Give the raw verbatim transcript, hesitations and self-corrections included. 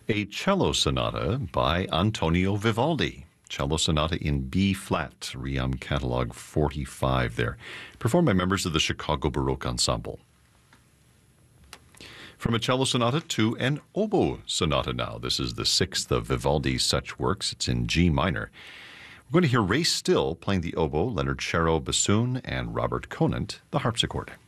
A cello sonata by Antonio Vivaldi. Cello sonata in B flat, Ream Catalog forty-five there, performed by members of the Chicago Baroque Ensemble. From a cello sonata to an oboe sonata now. This is the sixth of Vivaldi's such works. It's in G minor. We're going to hear Ray Still playing the oboe, Leonard Sharrow bassoon, and Robert Conant the harpsichord.